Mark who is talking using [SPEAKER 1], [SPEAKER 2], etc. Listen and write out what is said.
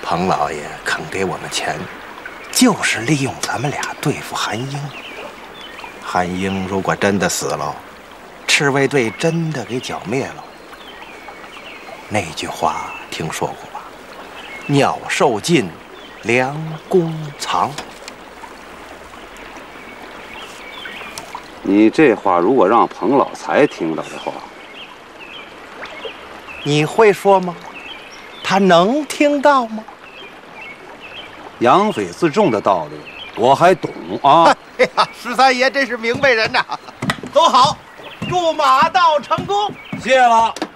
[SPEAKER 1] 彭老爷肯给我们钱，就是利用咱们俩对付韩英。韩英如果真的死了，赤卫队真的给剿灭了。那句话听说过吧？鸟兽尽，良弓藏。
[SPEAKER 2] 你这话如果让彭老财听到的话，
[SPEAKER 1] 你会说吗？他能听到吗？
[SPEAKER 2] 养匪自重的道理我还懂啊。
[SPEAKER 1] 哎呀，十三爷真是明白人呐！走好，祝马到成功。
[SPEAKER 2] 谢了。